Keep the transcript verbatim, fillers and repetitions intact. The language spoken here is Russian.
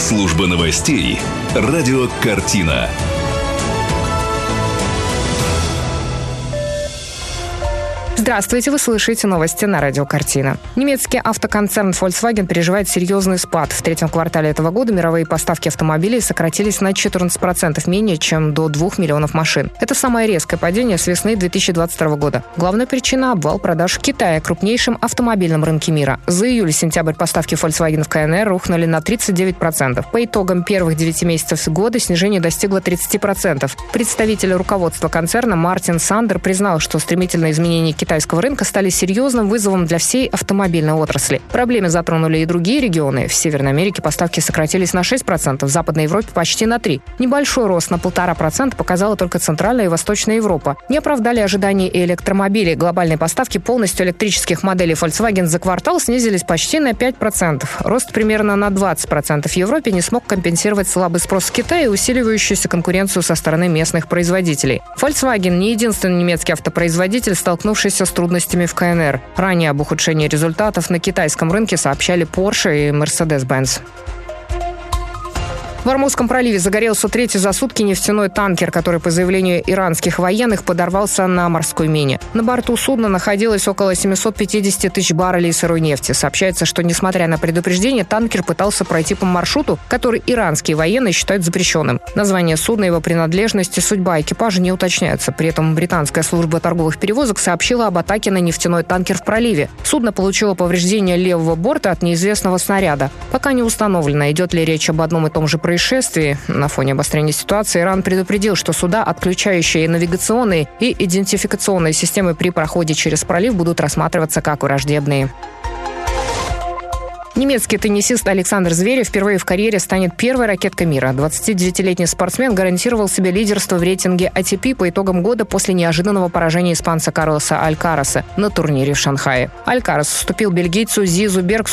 Служба новостей. Радио «Картина». Здравствуйте, вы слышите новости на радио «Картина». Немецкий автоконцерн Volkswagen переживает серьезный спад. В третьем квартале этого года мировые поставки автомобилей сократились на четырнадцать процентов менее, чем до двух миллионов машин. Это самое резкое падение с весны две тысячи двадцать второго года. Главная причина – обвал продаж в Китае, крупнейшем автомобильном рынке мира. За июль-сентябрь поставки Volkswagen в ка эн эр рухнули на тридцать девять процентов. По итогам первых девяти месяцев года снижение достигло тридцать процентов. Представитель руководства концерна Мартин Сандер признал, что стремительное изменение китайского рынка стали серьезным вызовом для всей автомобильной отрасли. Проблемы затронули и другие регионы. В Северной Америке поставки сократились на шесть процентов, в Западной Европе почти на три процента. Небольшой рост на полтора процента показала только Центральная и Восточная Европа. Не оправдали ожиданий и электромобили. Глобальные поставки полностью электрических моделей Volkswagen за квартал снизились почти на пять процентов. Рост примерно на двадцать процентов в Европе не смог компенсировать слабый спрос в Китае и усиливающуюся конкуренцию со стороны местных производителей. Volkswagen не единственный немецкий автопроизводитель, столкнувшийся с трудностями в ка эн эр. Ранее об ухудшении результатов на китайском рынке сообщали Porsche и Mercedes-Benz. В Ормузском проливе загорелся третий за сутки нефтяной танкер, который, по заявлению иранских военных, подорвался на морской мине. На борту судна находилось около семьсот пятьдесят тысяч баррелей сырой нефти. Сообщается, что, несмотря на предупреждение, танкер пытался пройти по маршруту, который иранские военные считают запрещенным. Название судна, его принадлежность и судьба экипажа не уточняются. При этом британская служба торговых перевозок сообщила об атаке на нефтяной танкер в проливе. Судно получило повреждение левого борта от неизвестного снаряда. Пока не установлено, идет ли речь об одном и том же происшествии. На фоне обострения ситуации Иран предупредил, что суда, отключающие навигационные и идентификационные системы при проходе через пролив, будут рассматриваться как враждебные. Немецкий теннисист Александр Зверев впервые в карьере станет первой ракеткой мира. двадцатидевятилетний спортсмен гарантировал себе лидерство в рейтинге эй ти пи по итогам года после неожиданного поражения испанца Карлоса Алькараса на турнире в Шанхае. Алькарас уступил бельгийцу Зизу Бергсу